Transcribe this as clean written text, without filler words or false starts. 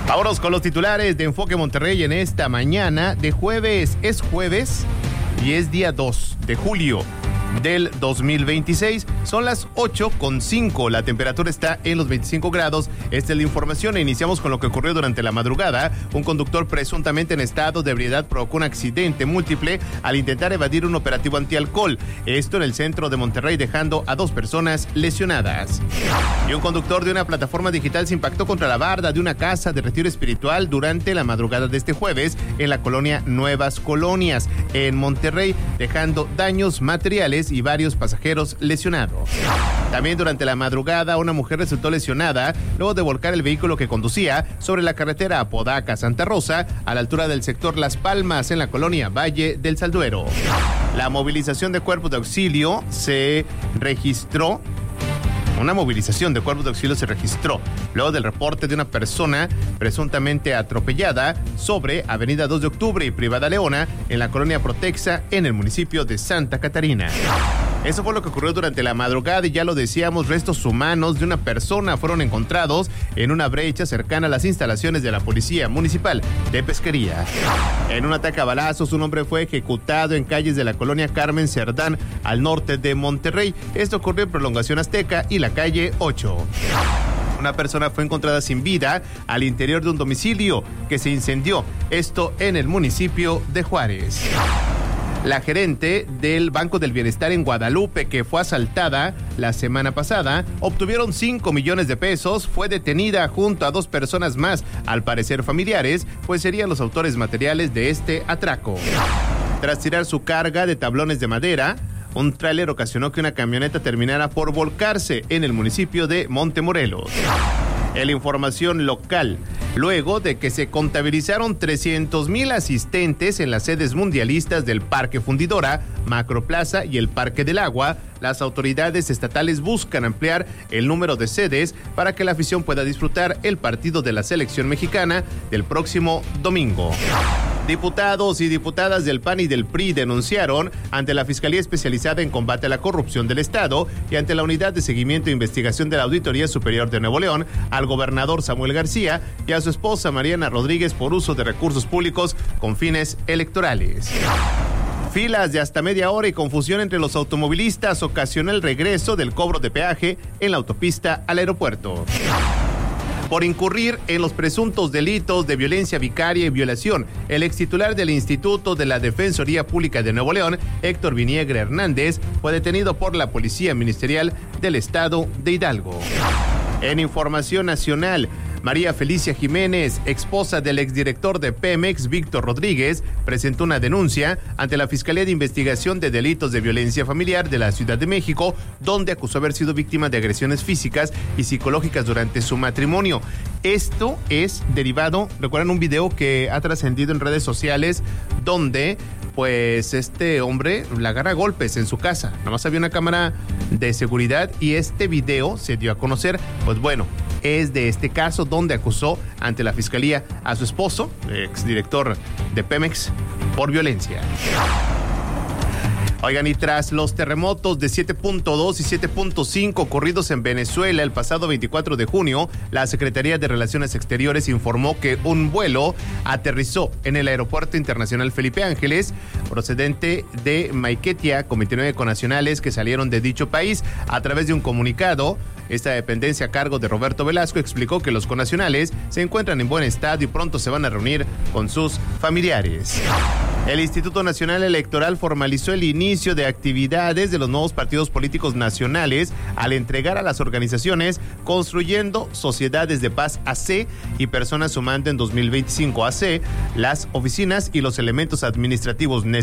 Vámonos con los titulares de Enfoque Monterrey en esta mañana de jueves. Es jueves y es día 2 de julio del 2026. Son las 8:05. La temperatura está en los 25 grados. Esta es la información. Iniciamos con lo que ocurrió durante la madrugada. Un conductor presuntamente en estado de ebriedad provocó un accidente múltiple al intentar evadir un operativo antialcohol. Esto en el centro de Monterrey, dejando a 2 personas lesionadas. Y un conductor de una plataforma digital se impactó contra la barda de una casa de retiro espiritual durante la madrugada de este jueves en la colonia Nuevas Colonias, en Monterrey, dejando daños materiales y varios pasajeros lesionados. También durante la madrugada, una mujer resultó lesionada luego de volcar el vehículo que conducía sobre la carretera Apodaca-Santa Rosa, a la altura del sector Las Palmas, en la colonia Valle del Salduero. La movilización de cuerpos de auxilio se registró. Una movilización de cuerpos de auxilio se registró luego del reporte de una persona presuntamente atropellada sobre Avenida 2 de Octubre y Privada Leona, en la colonia Protexa, en el municipio de Santa Catarina. Eso fue lo que ocurrió durante la madrugada y ya lo decíamos, restos humanos de una persona fueron encontrados en una brecha cercana a las instalaciones de la Policía Municipal de Pesquería. En un ataque a balazos, un hombre fue ejecutado en calles de la colonia Carmen Cerdán, al norte de Monterrey. Esto ocurrió en Prolongación Azteca y la calle 8. Una persona fue encontrada sin vida al interior de un domicilio que se incendió, esto en el municipio de Juárez. La gerente del Banco del Bienestar en Guadalupe, que fue asaltada la semana pasada, obtuvieron 5 millones de pesos, fue detenida junto a 2 personas más, al parecer familiares, pues serían los autores materiales de este atraco. Tras tirar su carga de tablones de madera, un tráiler ocasionó que una camioneta terminara por volcarse en el municipio de Montemorelos. En la información local, luego de que se contabilizaron 300,000 asistentes en las sedes mundialistas del Parque Fundidora, Macroplaza y el Parque del Agua, las autoridades estatales buscan ampliar el número de sedes para que la afición pueda disfrutar el partido de la selección mexicana del próximo domingo. Diputados y diputadas del PAN y del PRI denunciaron ante la Fiscalía Especializada en Combate a la Corrupción del Estado y ante la Unidad de Seguimiento e Investigación de la Auditoría Superior de Nuevo León al gobernador Samuel García y a su esposa Mariana Rodríguez por uso de recursos públicos con fines electorales. Filas de hasta media hora y confusión entre los automovilistas ocasionó el regreso del cobro de peaje en la autopista al aeropuerto. Por incurrir en los presuntos delitos de violencia vicaria y violación, el extitular del Instituto de la Defensoría Pública de Nuevo León, Héctor Viniegra Hernández, fue detenido por la Policía Ministerial del Estado de Hidalgo. En información nacional, María Felicia Jiménez, esposa del exdirector de Pemex, Víctor Rodríguez, presentó una denuncia ante la Fiscalía de Investigación de Delitos de Violencia Familiar de la Ciudad de México, donde acusó haber sido víctima de agresiones físicas y psicológicas durante su matrimonio. Esto es derivado, recuerdan un video que ha trascendido en redes sociales, donde pues este hombre la agarra a golpes en su casa. Nada más había una cámara de seguridad y este video se dio a conocer. Pues bueno, es de este caso donde acusó ante la fiscalía a su esposo, exdirector de Pemex, por violencia. Oigan, y tras los terremotos de 7.2 y 7.5 ocurridos en Venezuela el pasado 24 de junio, la Secretaría de Relaciones Exteriores informó que un vuelo aterrizó en el Aeropuerto Internacional Felipe Ángeles, procedente de Maiquetía, con 29 connacionales que salieron de dicho país. A través de un comunicado, esta dependencia a cargo de Roberto Velasco explicó que los connacionales se encuentran en buen estado y pronto se van a reunir con sus familiares. El Instituto Nacional Electoral formalizó el inicio de actividades de los nuevos partidos políticos nacionales al entregar a las organizaciones Construyendo Sociedades de Paz AC y Personas Sumando en 2025 AC las oficinas y los elementos administrativos necesarios